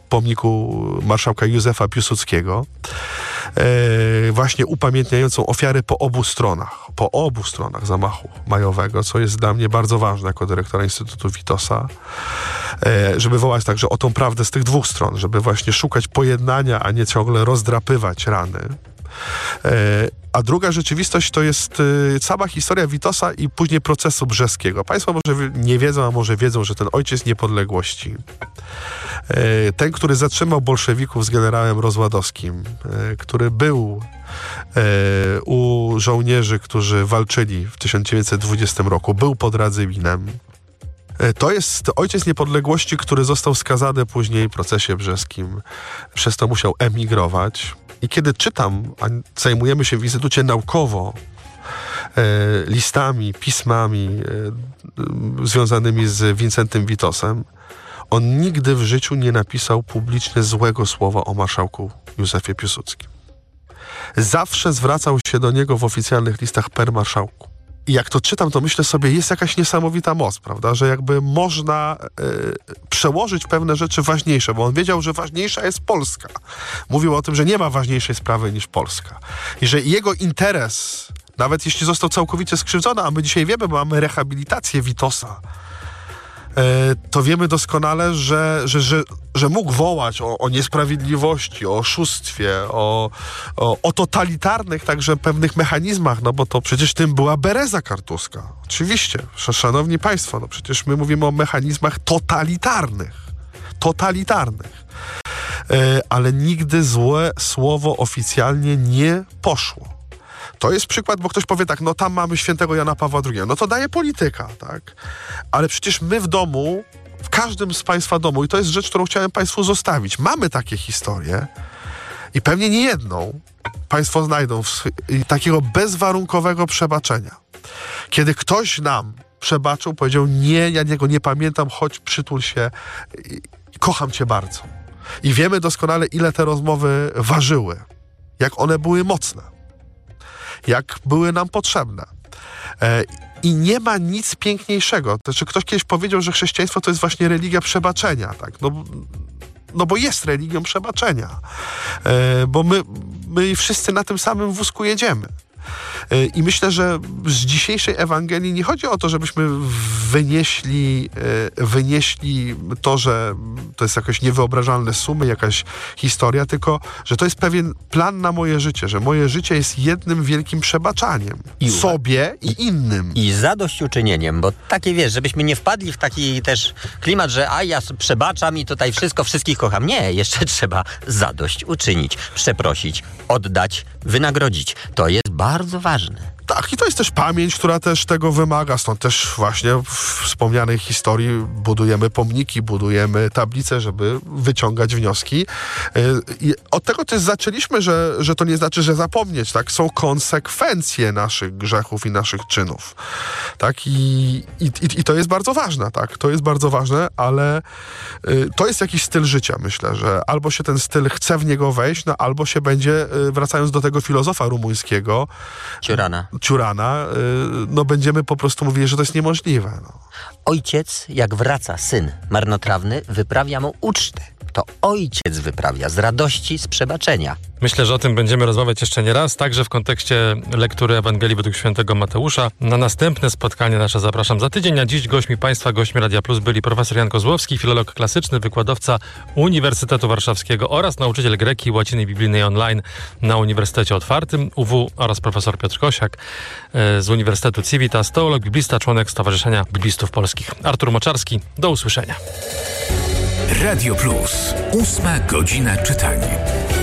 pomniku marszałka Józefa Piłsudskiego, właśnie upamiętniającą ofiary po obu stronach zamachu majowego, co jest dla mnie bardzo ważne jako dyrektora Instytutu Witosa, żeby wołać także o tą prawdę z tych dwóch stron, żeby właśnie szukać pojednania, a nie ciągle rozdrapywać rany. A druga rzeczywistość to jest cała historia Witosa i później procesu brzeskiego. Państwo może nie wiedzą, a może wiedzą, że ten ojciec niepodległości, ten, który zatrzymał bolszewików z generałem Rozładowskim, który był u żołnierzy, którzy walczyli w 1920 roku, był pod Radzywinem. To jest ojciec niepodległości, który został skazany później w procesie brzeskim. Przez to musiał emigrować. I kiedy czytam, a zajmujemy się w Instytucie naukowo listami, pismami związanymi z Wincentym Witosem, on nigdy w życiu nie napisał publicznie złego słowa o marszałku Józefie Piłsudskim. Zawsze zwracał się do niego w oficjalnych listach per marszałku. I jak to czytam, to myślę sobie, jest jakaś niesamowita moc, prawda? Że jakby można przełożyć pewne rzeczy ważniejsze, bo on wiedział, że ważniejsza jest Polska. Mówił o tym, że nie ma ważniejszej sprawy niż Polska. I że jego interes, nawet jeśli został całkowicie skrzywdzony, a my dzisiaj wiemy, bo mamy rehabilitację Witosa, to wiemy doskonale, że mógł wołać o niesprawiedliwości, o oszustwie, o totalitarnych także pewnych mechanizmach, no bo to przecież tym była Bereza Kartuska. Oczywiście, szanowni państwo, no przecież my mówimy o mechanizmach totalitarnych. Ale nigdy złe słowo oficjalnie nie poszło. To jest przykład, bo ktoś powie tak, no tam mamy świętego Jana Pawła II. No to daje polityka, tak? Ale przecież my w domu, w każdym z państwa domu, i to jest rzecz, którą chciałem państwu zostawić, mamy takie historie i pewnie nie jedną państwo znajdą takiego bezwarunkowego przebaczenia. Kiedy ktoś nam przebaczył, powiedział, nie, ja niego nie pamiętam, chodź, przytul się, kocham cię bardzo. I wiemy doskonale, ile te rozmowy ważyły, jak one były mocne, jak były nam potrzebne. I nie ma nic piękniejszego. To znaczy, ktoś kiedyś powiedział, że chrześcijaństwo to jest właśnie religia przebaczenia, tak? No bo jest religią przebaczenia. Bo my wszyscy na tym samym wózku jedziemy. I myślę, że z dzisiejszej Ewangelii nie chodzi o to, żebyśmy wynieśli to, że to jest jakaś niewyobrażalne sumy, jakaś historia, tylko, że to jest pewien plan na moje życie, że moje życie jest jednym wielkim przebaczaniem. I sobie i innym. I zadośćuczynieniem, bo takie, wiesz, żebyśmy nie wpadli w taki też klimat, że ja przebaczam i tutaj wszystkich kocham. Nie, jeszcze trzeba zadośćuczynić, przeprosić, oddać, wynagrodzić. To jest bardzo ważne. Tak, i to jest też pamięć, która też tego wymaga. Stąd też właśnie w wspomnianej historii budujemy pomniki, budujemy tablice, żeby wyciągać wnioski. I od tego też zaczęliśmy, że to nie znaczy, że zapomnieć. Tak? Są konsekwencje naszych grzechów i naszych czynów. Tak? I to jest bardzo ważne. Tak? To jest bardzo ważne, ale to jest jakiś styl życia, myślę, że albo się ten styl chce w niego wejść, no albo się będzie, wracając do tego filozofa rumuńskiego, Ciurana, no będziemy po prostu mówili, że to jest niemożliwe. No. Ojciec, jak wraca syn marnotrawny, wyprawia mu ucztę. To ojciec wyprawia z radości, z przebaczenia. Myślę, że o tym będziemy rozmawiać jeszcze nie raz, także w kontekście lektury Ewangelii według świętego Mateusza. Na następne spotkanie nasze zapraszam za tydzień, a dziś gośćmi Radia Plus byli profesor Jan Kozłowski, filolog klasyczny, wykładowca Uniwersytetu Warszawskiego oraz nauczyciel greki i łaciny biblijnej online na Uniwersytecie Otwartym UW oraz profesor Piotr Kosiak z Uniwersytetu Civitas, teolog, biblista, członek Stowarzyszenia Biblistów Polskich. Artur Moczarski, do usłyszenia. Radio Plus. 8 godzina czytania.